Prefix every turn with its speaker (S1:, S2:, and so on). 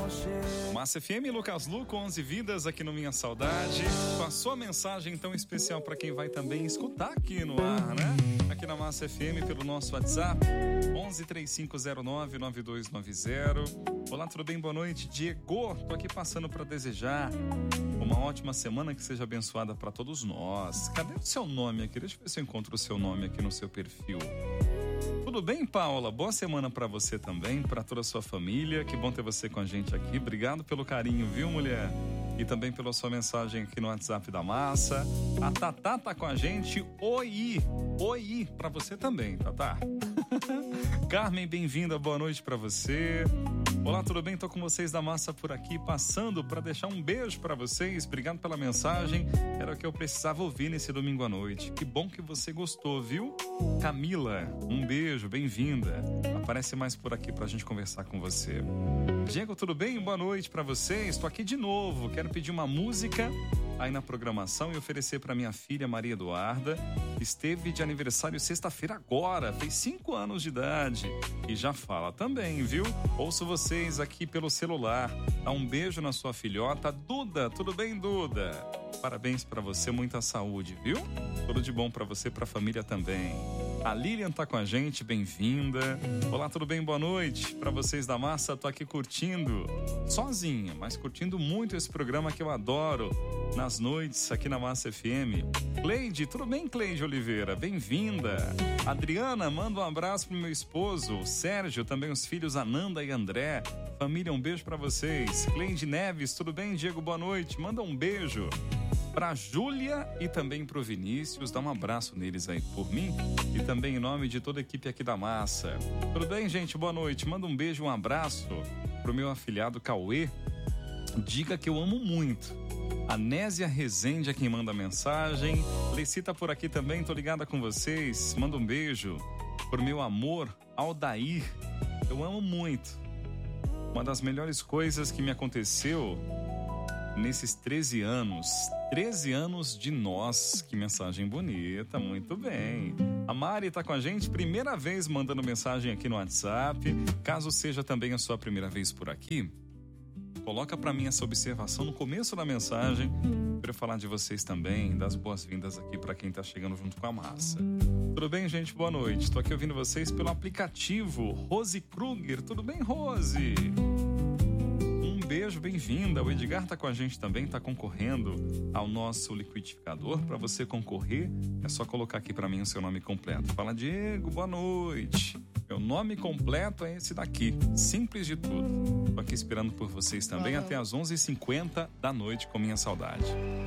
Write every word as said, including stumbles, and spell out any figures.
S1: Massa F M, Lucas Luco, onze vidas aqui no Minha Saudade. Com a sua mensagem tão especial para quem vai também escutar aqui no ar, né? Aqui na Massa F M pelo nosso WhatsApp onze, três cinco zero nove, nove dois nove zero. Olá, tudo bem? Boa noite, Diego. Tô aqui passando para desejar uma ótima semana, que seja abençoada para todos nós. Cadê o seu nome aqui? Deixa eu ver se eu encontro o seu nome aqui no seu perfil. Tudo bem, Paula? Boa semana para você também, para toda a sua família. Que bom ter você com a gente aqui. Obrigado pelo carinho, viu, mulher? E também pela sua mensagem aqui no WhatsApp da Massa. A Tatá tá com a gente. Oi! Oi! Para você também, Tatá. Carmen, bem-vinda. Boa noite para você. Olá, tudo bem? Tô com vocês da Massa por aqui, passando para deixar um beijo para vocês. Obrigado pela mensagem. Era o que eu precisava ouvir nesse domingo à noite. Que bom que você gostou, viu? Camila, um beijo, bem-vinda. Aparece mais por aqui pra gente conversar com você. Diego, tudo bem? Boa noite para vocês. Estou aqui de novo. Quero pedir uma música aí na programação e oferecer para minha filha Maria Eduarda. Esteve de aniversário sexta-feira agora, fez cinco anos de idade e já fala também, viu? Ouço vocês aqui pelo celular. Dá um beijo na sua filhota. Duda, tudo bem, Duda? Parabéns para você, muita saúde, viu? Tudo de bom para você e para a família também. A Lilian tá com a gente, bem-vinda. Olá, tudo bem? Boa noite. Para vocês da Massa, tô aqui curtindo, sozinha, mas curtindo muito esse programa que eu adoro, nas noites aqui na Massa F M. Cleide, tudo bem, Cleide Oliveira? Bem-vinda. Adriana, manda um abraço pro meu esposo, o Sérgio, também os filhos Ananda e André. Família, um beijo para vocês. Cleide Neves, tudo bem, Diego? Boa noite. Manda um beijo pra Júlia e também pro Vinícius. Dá um abraço neles aí por mim e também em nome de toda a equipe aqui da Massa. Tudo bem, gente? Boa noite. Manda um beijo, um abraço pro meu afilhado Cauê. Diga que eu amo muito. Anésia Rezende é quem manda a mensagem. Lecita por aqui também, tô ligada com vocês. Manda um beijo pro meu amor Aldair. Eu amo muito. Uma das melhores coisas que me aconteceu nesses treze anos. treze anos de nós. Que mensagem bonita, muito bem. A Mari tá com a gente, primeira vez mandando mensagem aqui no WhatsApp. Caso seja também a sua primeira vez por aqui, coloca pra mim essa observação no começo da mensagem, para eu falar de vocês também, das boas-vindas aqui para quem tá chegando junto com a Massa. Tudo bem, gente? Boa noite. Tô aqui ouvindo vocês pelo aplicativo. Rose Kruger, tudo bem, Rose? Um beijo, bem-vinda. O Edgar tá com a gente também, tá concorrendo ao nosso liquidificador. Para você concorrer, é só colocar aqui para mim o seu nome completo. Fala, Diego, boa noite. Meu nome completo é esse daqui, simples de tudo. Tô aqui esperando por vocês também até às onze e cinquenta da noite com Minha Saudade.